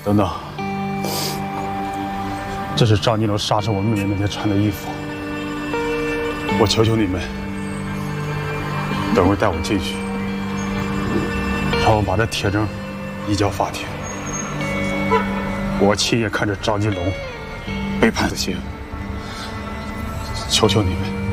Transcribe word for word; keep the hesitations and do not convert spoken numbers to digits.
等等，这是张金龙杀死我妹妹那天穿的衣服。我求求你们，等会儿带我进去，让我把这铁证移交法庭。我亲眼看着张金龙被判死刑，求求你们。